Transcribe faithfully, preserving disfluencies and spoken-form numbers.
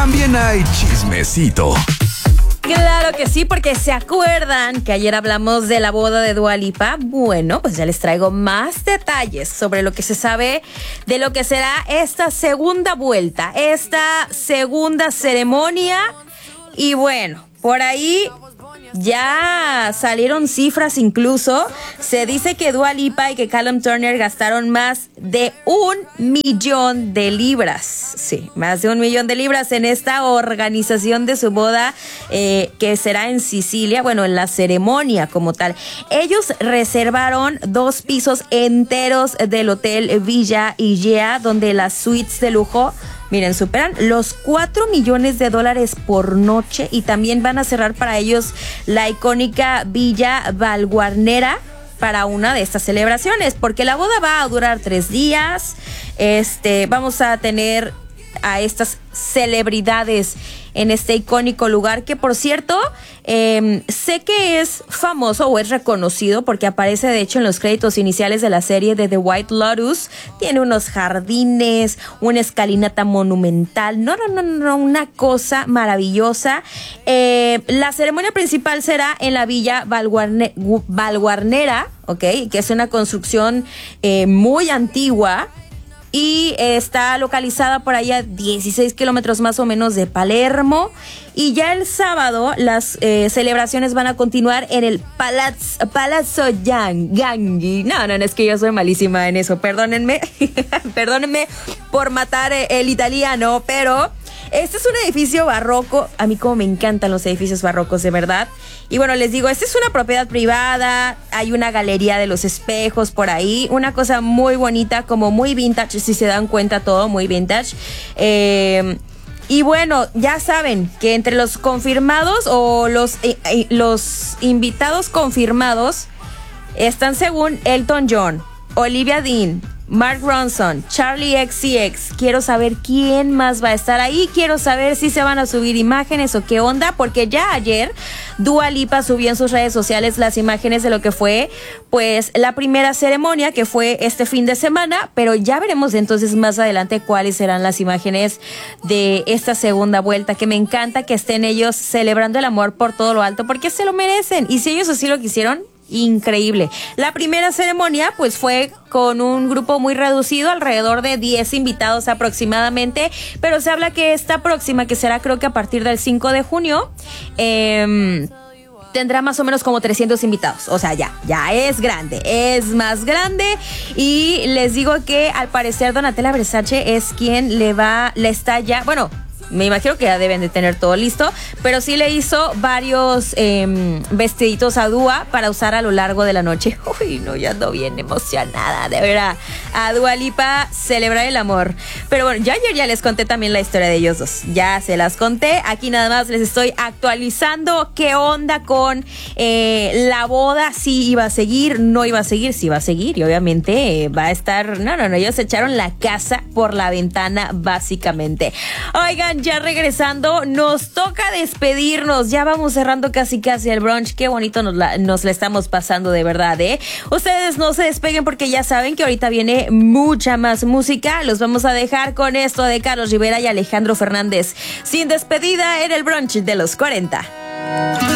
también hay chismecito. Claro que sí, porque ¿se acuerdan que ayer hablamos de la boda de Dua Lipa? Bueno, pues ya les traigo más detalles sobre lo que se sabe de lo que será esta segunda vuelta, esta segunda ceremonia. Y bueno, por ahí ya salieron cifras incluso. Se dice que Dua Lipa y que Callum Turner gastaron más de un millón de libras. Sí, más de un millón de libras en esta organización de su boda eh, que será en Sicilia, bueno, en la ceremonia como tal. Ellos reservaron dos pisos enteros del hotel Villa Ischia, donde las suites de lujo, miren, superan los cuatro millones de dólares por noche, y también van a cerrar para ellos la icónica Villa Valguarnera para una de estas celebraciones, porque la boda va a durar tres días. Este, vamos a tener a estas celebridades en este icónico lugar que, por cierto, eh, sé que es famoso o es reconocido porque aparece de hecho en los créditos iniciales de la serie de The White Lotus. Tiene unos jardines, una escalinata monumental, no, no, no, no, una cosa maravillosa. Eh, la ceremonia principal será en la Villa Valguarne- Valguarnera, ¿ok? Que es una construcción eh, muy antigua, y está localizada por allá dieciséis kilómetros más o menos de Palermo. Y ya el sábado las eh, celebraciones van a continuar en el Palazzo, Palazzo Gangi. No, no, no, es que yo soy malísima en eso, perdónenme, perdónenme por matar el italiano, pero este es un edificio barroco. A mí como me encantan los edificios barrocos, de verdad. Y bueno, les digo, esta es una propiedad privada, hay una galería de los espejos por ahí, una cosa muy bonita, como muy vintage, si se dan cuenta, todo muy vintage. Eh, y bueno, ya saben que entre los confirmados o los, eh, eh, los invitados confirmados están, según Elton John, Olivia Dean, Mark Ronson, Charlie X C X. Quiero saber quién más va a estar ahí. Quiero saber si se van a subir imágenes o qué onda, porque ya ayer Dua Lipa subió en sus redes sociales las imágenes de lo que fue pues la primera ceremonia, que fue este fin de semana, pero ya veremos entonces más adelante cuáles serán las imágenes de esta segunda vuelta, que me encanta que estén ellos celebrando el amor por todo lo alto, porque se lo merecen, y si ellos así lo quisieron, increíble. La primera ceremonia pues fue con un grupo muy reducido, alrededor de diez invitados aproximadamente, pero se habla que esta próxima, que será creo que a partir del cinco de junio, eh, tendrá más o menos como trescientos invitados. O sea, ya, ya es grande, es más grande. Y les digo que al parecer Donatella Versace es quien le va, le está ya, bueno, me imagino que ya deben de tener todo listo, pero sí le hizo varios eh, vestiditos a Dua para usar a lo largo de la noche. Uy, no, ya ando bien emocionada, de verdad. A Dua Lipa celebrar el amor. Pero bueno, ya ayer ya les conté también la historia de ellos dos. Ya se las conté. Aquí nada más les estoy actualizando qué onda con eh, la boda. Si iba a seguir, no iba a seguir, si iba a seguir. Y obviamente eh, va a estar... No, no, no, ellos echaron la casa por la ventana, básicamente. Oigan, ya regresando, nos toca despedirnos. Ya vamos cerrando casi casi el brunch. Qué bonito nos la, nos la estamos pasando, de verdad, ¿eh? Ustedes no se despeguen, porque ya saben que ahorita viene mucha más música. Los vamos a dejar con esto de Carlos Rivera y Alejandro Fernández. Sin despedida en el brunch de los cuarenta.